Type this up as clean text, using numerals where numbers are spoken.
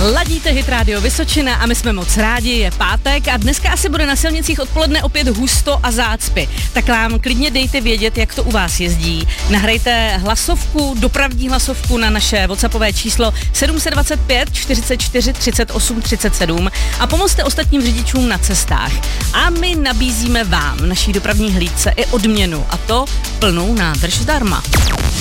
Ladíte Hit Radio Vysočina a my jsme moc rádi, je pátek a dneska asi bude na silnicích odpoledne opět husto a zácpy. Tak nám klidně dejte vědět, jak to u vás jezdí. Nahrajte hlasovku, dopravní hlasovku na naše WhatsAppové číslo 725 44 38 37 a pomozte ostatním řidičům na cestách. A my nabízíme vám v naší dopravní hlídce i odměnu, a to plnou nádrž zdarma.